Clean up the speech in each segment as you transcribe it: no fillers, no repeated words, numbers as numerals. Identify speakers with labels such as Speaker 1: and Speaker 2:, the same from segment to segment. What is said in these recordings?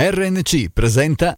Speaker 1: RNC presenta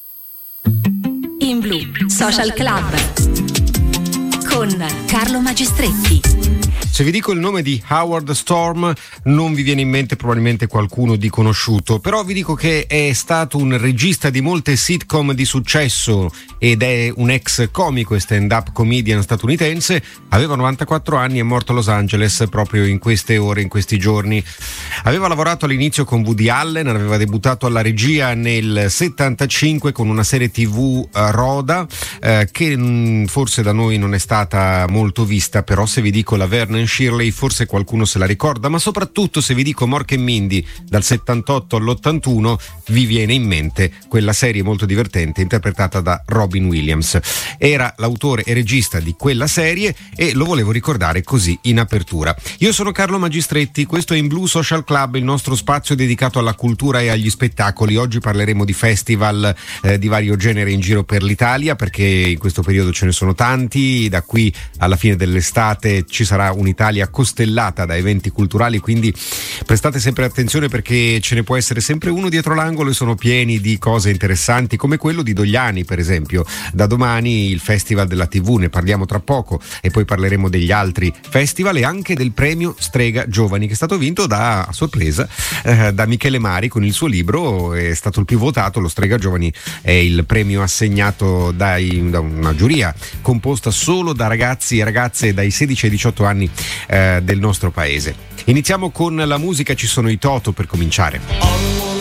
Speaker 2: In Blu Social Club con Carlo Magistretti.
Speaker 3: Se vi dico il nome di Howard Storm non vi viene in mente probabilmente qualcuno di conosciuto, però vi dico che è stato un regista di molte sitcom di successo ed è un ex comico e stand-up comedian statunitense. Aveva 94 anni e è morto a Los Angeles proprio in queste ore, in questi giorni. Aveva lavorato all'inizio con Woody Allen, aveva debuttato alla regia nel 75 con una serie TV Roda che forse da noi non è stata molto vista, però se vi dico la Vernon Shirley forse qualcuno se la ricorda, ma soprattutto se vi dico Mork e Mindy dal 78 all'81 vi viene in mente quella serie molto divertente interpretata da Robin Williams. Era l'autore e regista di quella serie e lo volevo ricordare così in apertura. Io sono Carlo Magistretti, questo è In Blu Social Club, il nostro spazio dedicato alla cultura e agli spettacoli. Oggi parleremo di festival di vario genere in giro per l'Italia, perché in questo periodo ce ne sono tanti. Da qui alla fine dell'estate ci sarà un'Italia costellata da eventi culturali, quindi prestate sempre attenzione perché ce ne può essere sempre uno dietro l'angolo e sono pieni di cose interessanti, come quello di Dogliani per esempio. Da domani il Festival della TV, ne parliamo tra poco, e poi parleremo degli altri festival e anche del premio Strega Giovani, che è stato vinto a sorpresa da Michele Mari con il suo libro. È stato il più votato. Lo Strega Giovani è il premio assegnato da una giuria composta solo da ragazzi e ragazze dai 16 ai 18 anni del nostro paese. Iniziamo con la musica, ci sono i Toto per cominciare.